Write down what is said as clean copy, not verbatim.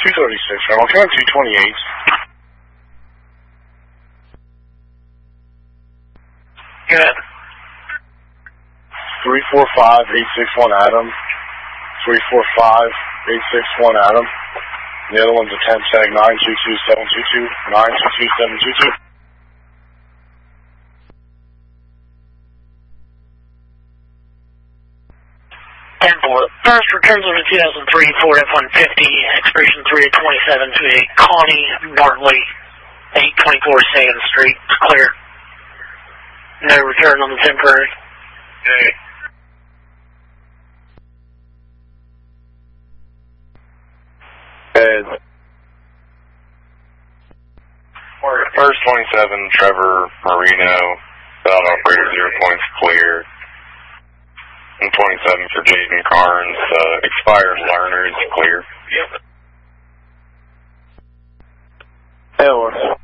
236, I'm looking at 228. Good. 345861 Adam. 345861 Adam. The other one's a 10 seg 922722. 922722. 10-4. First returns on the 2003 Ford F-150, expiration 3/27 to a Connie Bartley, 824 Sands Street. It's clear. No return on the temporary. Okay. Heads. First 27, Trevor Marino, valid operator 0 points clear. And 27 for Jaden Carnes, expired learners clear. Yep. Ellis.